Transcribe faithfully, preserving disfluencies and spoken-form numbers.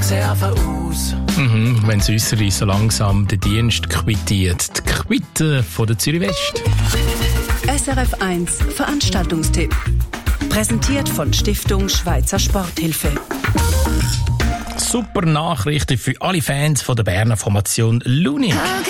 Reserve aus. Mhm, wenn das Äussere so langsam den Dienst quittiert. Die Quitte von der Zürich West. S R F eins Veranstaltungstipp. Präsentiert von Stiftung Schweizer Sporthilfe. Super Nachrichten für alle Fans von der Berner Formation Luni.